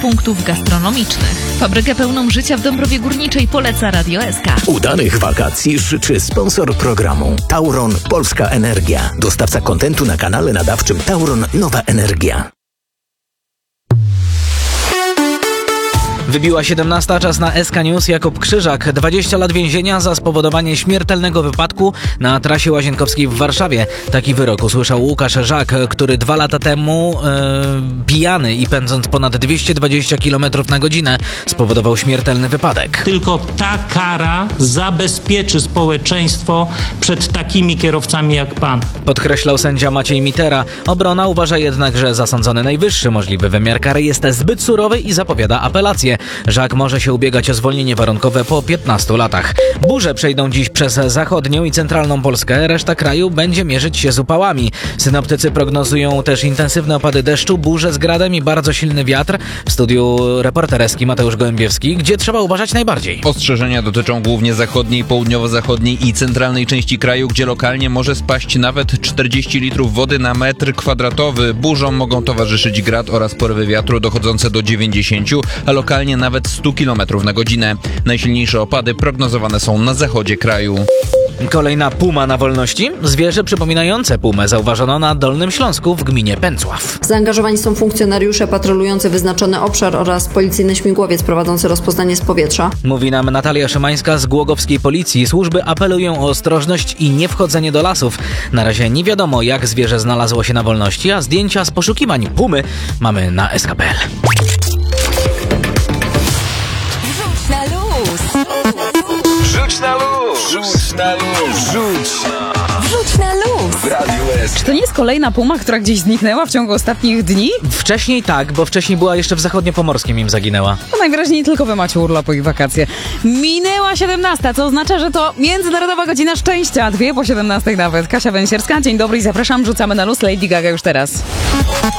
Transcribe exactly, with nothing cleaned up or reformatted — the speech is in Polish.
punktów gastronomicznych. Fabrykę pełną życia w Dąbrowie Górniczej poleca Radio S K. Udanych wakacji życzy sponsor programu Tauron Polska Energia. Dostawca kontentu na kanale nadawczym Tauron Nowa Energia. Wybiła siedemnasta, czas na S K News. Jakub Krzyżak, dwadzieścia lat więzienia za spowodowanie śmiertelnego wypadku na trasie Łazienkowskiej w Warszawie. Taki wyrok usłyszał Łukasz Żak, który dwa lata temu yy, pijany i pędząc ponad dwieście dwadzieścia kilometrów na godzinę spowodował śmiertelny wypadek. Tylko ta kara zabezpieczy społeczeństwo przed takimi kierowcami jak pan. Podkreślał sędzia Maciej Mitera. Obrona uważa jednak, że zasądzony najwyższy możliwy wymiar kary jest zbyt surowy i zapowiada apelację. Żak może się ubiegać o zwolnienie warunkowe po piętnastu latach. Burze przejdą dziś przez zachodnią i centralną Polskę. Reszta kraju będzie mierzyć się z upałami. Synoptycy prognozują też intensywne opady deszczu, burze z gradem i bardzo silny wiatr. W studiu reporter S K Mateusz Gołębiewski. Gdzie trzeba uważać najbardziej? Ostrzeżenia dotyczą głównie zachodniej, południowo-zachodniej i centralnej części kraju, gdzie lokalnie może spaść nawet czterdzieści litrów wody na metr kwadratowy. Burzom mogą towarzyszyć grad oraz porywy wiatru dochodzące do dziewięćdziesięciu, a lokalnie nawet stu kilometrów na godzinę. Najsilniejsze opady prognozowane są na zachodzie kraju. Kolejna puma na wolności? Zwierzę przypominające pumę zauważono na Dolnym Śląsku w gminie Pęcław. Zaangażowani są funkcjonariusze patrolujący wyznaczony obszar oraz policyjny śmigłowiec prowadzący rozpoznanie z powietrza. Mówi nam Natalia Szymańska z Głogowskiej Policji. Służby apelują o ostrożność i niewchodzenie do lasów. Na razie nie wiadomo, jak zwierzę znalazło się na wolności, a zdjęcia z poszukiwań pumy mamy na S K kropka p l. Rzuć na luz! Rzuć na luz! Rzuć! Wrzuć na luz! W Radiu S K. Czy to nie jest kolejna puma, która gdzieś zniknęła w ciągu ostatnich dni? Wcześniej tak, bo wcześniej była jeszcze w zachodniopomorskim, im zaginęła. No najwyraźniej tylko wy macie urlopu i wakacje. Minęła siedemnasta, co oznacza, że to Międzynarodowa Godzina Szczęścia. Dwie po siedemnastej nawet. Kasia Węsierska, dzień dobry i zapraszam. Rzucamy na luz. Lady Gaga już teraz.